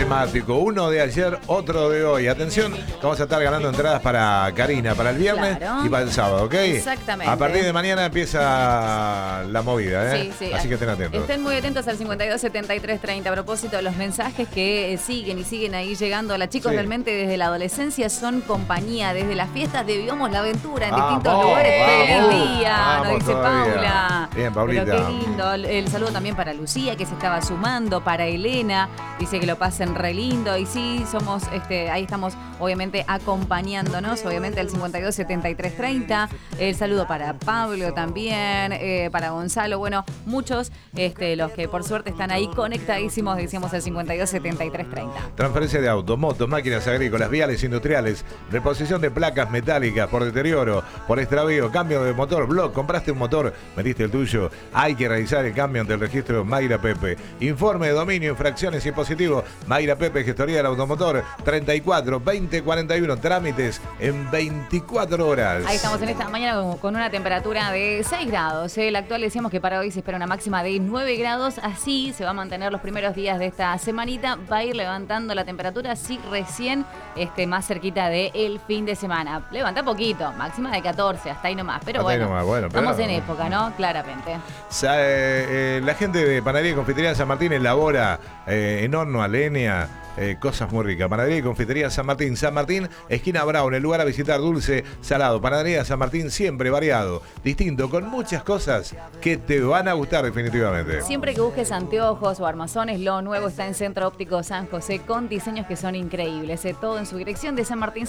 temático. Uno de ayer, otro de hoy. Atención, vamos a estar ganando entradas para Karina, para el viernes y para el sábado, ¿ok? Exactamente. A partir de mañana empieza la movida, ¿eh? Sí. Así que estén atentos. Estén muy atentos al 52 73 30. A propósito de los mensajes que siguen ahí llegando. Las chicos realmente desde la adolescencia son compañía. Desde las fiestas vivimos la aventura en distintos lugares. ¡Feliz día! Nos dice Paula. Bien, Paulita. Pero qué lindo. El saludo también para Lucía, que se estaba sumando. Para Elena, dice que lo pasen re lindo. Y sí, somos, ahí estamos obviamente acompañándonos. Obviamente al 52 73 30. El saludo para Pablo también. Para Gonzalo. Bueno, muchos los que por suerte están ahí conectadísimos, decíamos el 52 73 30. Transferencia de autos, motos, máquinas agrícolas, viales industriales, reposición de placas metálicas por deterioro, por extravío, cambio de motor, blog, compraste un motor, metiste el tuyo, hay que realizar el cambio ante el registro Mayra Pepe. Informe de dominio, infracciones y positivo, Mayra Pepe, gestoría del automotor, 34 20 41, trámites en 24 horas. Ahí estamos en esta mañana con una temperatura de 6 grados. El actual decíamos que para hoy se espera una máxima de 9 grados. Así se va a mantener los primeros días de esta semanita. Va a ir levantando la temperatura así recién más cerquita del fin de semana. Levanta poquito, máxima de 14, hasta ahí nomás. Pero bueno, estamos en época, ¿no? Claramente. La gente de Panadería y Confitería San Martín elabora en horno a leña cosas muy ricas. Panadería y Confitería San Martín, esquina Brown, el lugar a visitar dulce, salado. Panadería San Martín, siempre variado, distinto, con muchas cosas que te van a gustar definitivamente. Siempre que busques anteojos o armazones, lo nuevo está en Centro Óptico San José, con diseños que son increíbles. Todo en su dirección de San Martín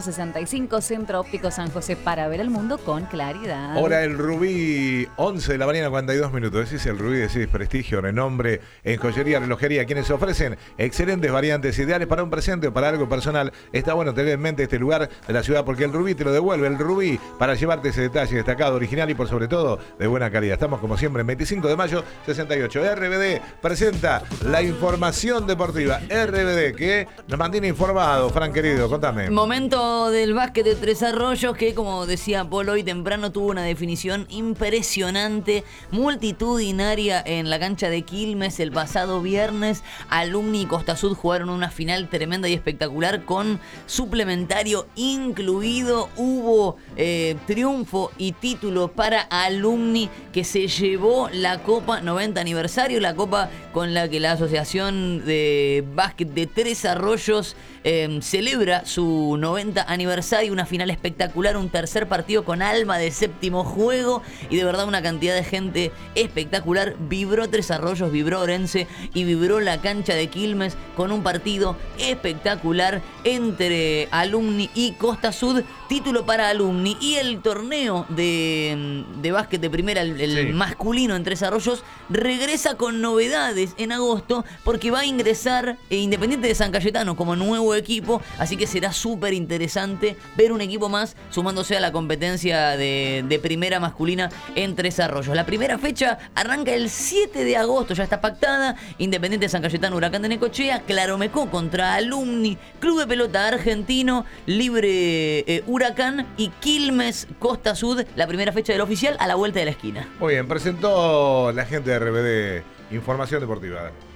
765, Centro Óptico San José, para ver el mundo con claridad. Hora el Rubí, 11 de la mañana, 42 minutos. Decís el Rubí, decís prestigio, renombre en joyería, relojería, quienes ofrecen excelentes variantes ideales para un presente o para algo personal. Está bueno tener en mente este lugar de la ciudad, porque el Rubí te lo devuelve. El Rubí, para llevarte ese detalle destacado, original y por sobre todo de buena calidad. Estamos como siempre en 25 de mayo 68. RBD presenta la información deportiva. RBD, que nos mantiene informado. Fran, querido, contame. Momento del básquet de Tres Arroyos, que como decía Paul hoy temprano tuvo una definición impresionante, multitudinaria en la cancha de Quilmes el pasado viernes. Alumni y Costa Sud jugaron una final tremenda y espectacular con suplementario incluido. Hubo triunfo y título para Alumni, que se llevó la Copa 90 aniversario, la copa con la que la Asociación de Básquet de Tres Arroyos celebra su 90 aniversario. Una final espectacular, un tercer partido con alma de séptimo juego y de verdad una cantidad de gente espectacular. Vibró Tres Arroyos, vibró Orense y vibró la cancha de Quilmes con un partido espectacular entre Alumni y Costa Sud. Título para Alumni, y el torneo de básquet de primera, el masculino en Tres Arroyos, regresa con novedades en agosto, porque va a ingresar Independiente de San Cayetano como nuevo equipo, así que será súper interesante ver un equipo más sumándose a la competencia de primera masculina en Tres Arroyos. La primera fecha arranca el 7 de agosto, ya está pactada. Independiente de San Cayetano, Huracán de Necochea, Claromecó contra Alumni, Club de Pelota Argentino, Libre Huracán, y Quilmes Costa Sud, la primera fecha del oficial, a la vuelta de la esquina. Muy bien, presentó la gente de RBD Información Deportiva.